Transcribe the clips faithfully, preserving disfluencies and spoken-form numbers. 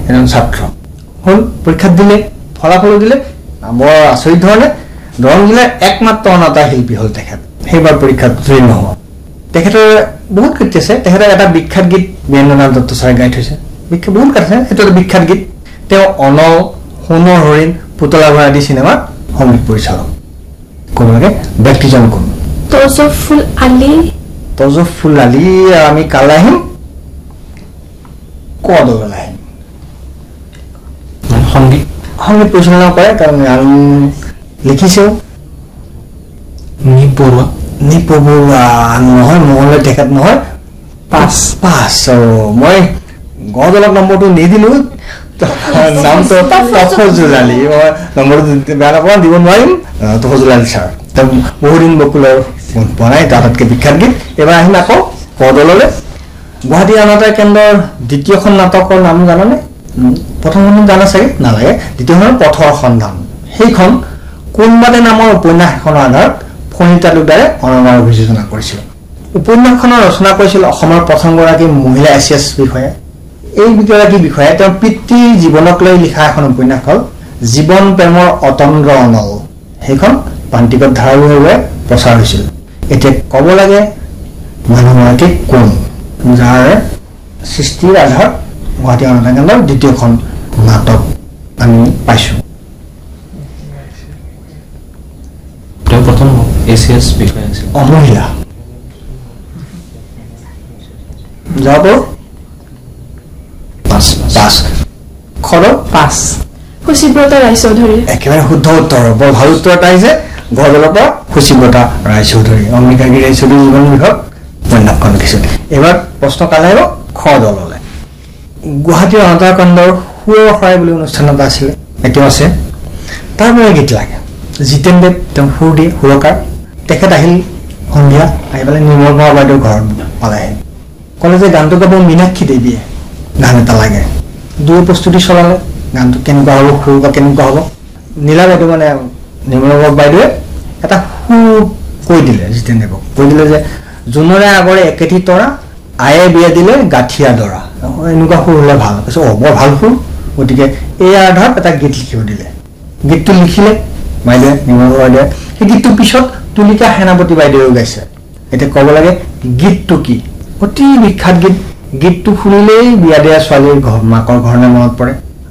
এজন ছাত্ৰ হল পৰীক্ষা দিলে ফলাফল দিলে বৰ আচৰিত ধৰণে দৰং জিলাৰ একমাত্ৰ অনাতা শিল্পী হল তেখেত সেইবাৰ পৰীক্ষাত উত্তীৰ্ণ হোৱা তেখেতৰ বহুত কৃতি আছে তেখেতৰ এটা বিখ্যাত গীত বীৰেন্দ্ৰনাথ দত্ত ছাৰে গাই থৈছে বিখ্যাত বহুত আছে সেইটো এটা বিখ্যাত গীত তেওঁ অনল সোণৰ হৰিণ পুতলা ঘৰ আদি চিনেমাৰ সংগীত পৰিচালক কোন লাগে ব্যক্তিজন কোন তজফুল আলী তজফুল আলী আমি কালে আহিম কদলে আহিম সংগীত সংগীত পৰিচালনা কৰে কাৰণ গান লিখিছেও নিপৰুৱা নিপৰুৱা নহয় মহলে তেখেত নহয় পাঁচ পাঁচ মই গদলক নম্বৰটো নিদিলো নামটো তফজুল আলী নম্বৰটো বেয়া নাপাওঁ দিব নোৱাৰিম তফজুল আলী ছাৰ বহুদিন বকুলৰ বনাই তাতকৈ বিখ্যাত গীত এবাৰ আহিম আকৌ কদললৈ গুৱাহাটী অনাতাঁৰ কেন্দ্ৰৰ দ্বিতীয়খন নাটকৰ নাম জানানে প্ৰথমখন জানা চাগে নালাগে দ্বিতীয়খন পথৰ সন্ধান সেইখন কোনবাদে নামৰ উপন্যাস এখনৰ আধাৰত ফণিতা দুদাৰে অননাৰ অভিযোজনা কৰিছিল উপন্যাসখনৰ ৰচনা কৰিছিল অসমৰ প্ৰথমগৰাকী মহিলা আই চি এছ বিষয়া এই বিগৰাকী বিষয়া তেওঁৰ পিতৃৰ জীৱনক লৈ লিখা এখন উপন্যাস হ'ল জীৱন প্ৰেমৰ অতন্দ্ৰ অনল সেইখন প্ৰান্তিকত ধাৰাবাহিকভাৱে প্ৰচাৰ হৈছিল এতিয়া ক'ব লাগে মানুহগৰাকী কোন যাৰ সৃষ্টিৰ আধাৰত গুৱাহাটী অনাতাঁৰ কেন্দ্ৰৰ দ্বিতীয়খন নাটক আমি পাইছোঁ তেওঁ প্ৰথম এ চি এছ বিষয়া আছিল অমহিলা যাব পাঁচ পাঁচ খৰ পাঁচ সুচিব্ৰত ৰায়চৌধুৰী একেবাৰে শুদ্ধ উত্তৰ বৰ ভাল উত্তৰ এটা আহিছে গদলৰ পৰা সুচিব্ৰতা ৰায়চৌধুৰী অম্বিকাগিৰি ৰায়চৌধুৰী জীৱন বিষয়ক উপন্যাসখন লিখিছিল এইবাৰ প্ৰশ্ন কালে আহিব খ দললৈ গুৱাহাটীৰ অনাতাঁৰ কেন্দ্ৰৰ সুৰৰ শৰাই বুলি অনুষ্ঠান এটা আছিলে এতিয়াও আছে তাৰ পৰা গীত লাগে জিতেন দেৱ তেওঁ সুৰ দিয়ে সুৰকাৰ তেখেত আহিল সন্ধিয়া আহি পেলাই নিৰ্মল কুমাৰ বাইদেউৰ ঘৰত পালেহি ক'লে যে গানটো গাব মীনাক্ষী দেৱীয়ে গান এটা লাগে দুই প্ৰস্তুতি চলালে গানটো কেনেকুৱা হ'ব সুৰ বা কেনেকুৱা হ'ব নীলা বাইদেউ মানে নিৰ্মল কুমাৰ বাইদেৱে এটা সুৰ কৈ দিলে জিতেন দেৱক কৈ দিলে যে জোনৰে আগৰে একেটি তৰা আয়ে বিয়া দিলে গাঁঠিয়া দৰা এনেকুৱা সুৰ হ'লে ভাল কৈছে অ বৰ ভাল সুৰ গতিকে এই আধাৰত এটা গীত লিখিব দিলে গীতটো লিখিলে বাইদেৱে নিৰ্মল বাইদেৱে সেই গীতটোৰ পিছত তুলিকা সেনাপতি বাইদেৱেও গাইছে এতিয়া ক'ব লাগে গীতটো কি অতি বিখ্যাত গীত গীতটো শুনিলেই বিয়া দিয়া ছোৱালীৰ ঘৰ মাকৰ ঘৰনে মনত পৰে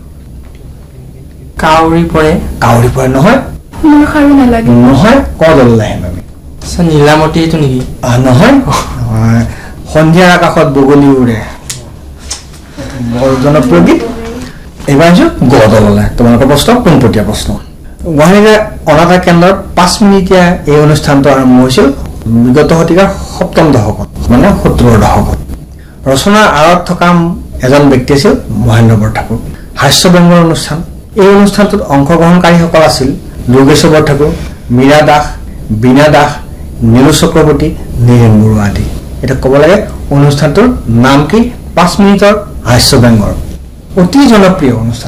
কাউৰী পৰে কাউৰী পৰে নহয় মোৰ খাৰু নালাগে নহয় কদললৈ আহিম আমি নীলামতী এইটো নেকি নহয় সন্ধিয়াৰ আকাশত বগলী উৰে বৰ জনপ্ৰিয় গীত এইবাৰ আহিছোঁ গদললৈ তোমালোকৰ প্ৰশ্ন পোনপটীয়া প্ৰশ্ন গুৱাহাটী অনাতাঁৰ কেন্দ্ৰৰ পাঁচ মিনিটীয়া এই অনুষ্ঠানটো আৰম্ভ হৈছিল বিগত শতিকাৰ সপ্তম দশকত মানে সত্তৰৰ দশকত ৰচনাৰ আঁৰত থকা এজন ব্যক্তি আছিল মহেন্দ্ৰ বৰঠাকুৰ হাস্যব্যংগৰ অনুষ্ঠান এই অনুষ্ঠানটোত অংশগ্ৰহণকাৰীসকল আছিল যোগেশ্বৰ বৰঠাকুৰ মীৰা দাস বীণা দাস নীলু চক্ৰৱৰ্তী নীৰেণ বৰুৱা আদি এতিয়া ক'ব লাগে অনুষ্ঠানটোৰ নাম কি পাঁচ মিনিটৰ হাস্যব্যংগৰ অতি জনপ্ৰিয় অনুষ্ঠান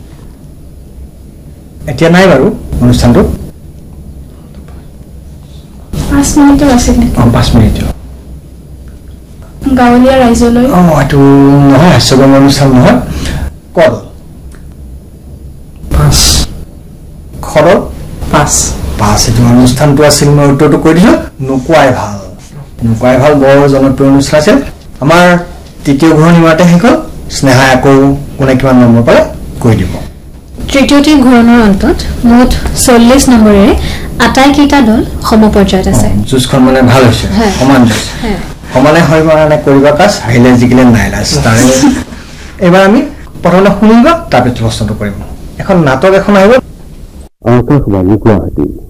এতিয়া নাই বাৰু অনুষ্ঠানটো পাঁচ মিনিটৰ আছিল নেকি অঁ পাঁচ মিনিটৰ গাঁৱলীয়া ৰাইজলৈ অঁ এইটো নহয় হাস্যব্যংগ অনুষ্ঠান নহয় কল পাঁচ খৰ পাঁচ পাঁচ এইটো অনুষ্ঠানটো আছিল মই উত্তৰটো কৈ দিছোঁ নোকোৱাই ভাল নোকোৱাই ভাল বৰ জনপ্ৰিয় অনুষ্ঠান আছিল আমাৰ তৃতীয় ঘূৰণি মাৰোঁতে শেষ হ'ল স্নেহাই আকৌ কোনে কিমান নম্বৰ পালে কৈ দিব তৃতীয়টি ঘূৰণৰ অন্তত মুঠ চল্লিছ নম্বৰেৰে আটাইকেইটা দল সমপৰ্যায়ত আছে যুঁজখন মানে ভাল হৈছে সমান যুঁজ সমানে হয় মানে কৰিবা কাজ আহিলে জিকিলে নাই লাজ তাৰে এইবাৰ আমি প্ৰথমতে শুনিবা তাৰপিছত প্ৰশ্নটো কৰিম এখন নাটক এখন আহিব আকাশবাণী গুৱাহাটী।